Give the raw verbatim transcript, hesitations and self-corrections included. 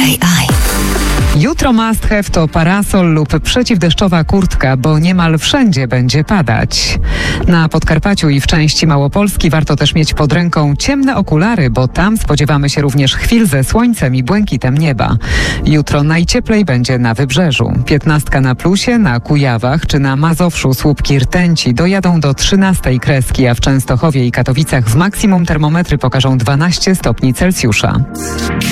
A I. Jutro must have to parasol lub przeciwdeszczowa kurtka, bo niemal wszędzie będzie padać. Na Podkarpaciu i w części Małopolski warto też mieć pod ręką ciemne okulary, bo tam spodziewamy się również chwil ze słońcem i błękitem nieba. Jutro najcieplej będzie na Wybrzeżu. Piętnastka na plusie, na Kujawach czy na Mazowszu słupki rtęci dojadą do trzynastej kreski, a w Częstochowie i Katowicach w maksimum termometry pokażą dwanaście stopni Celsjusza.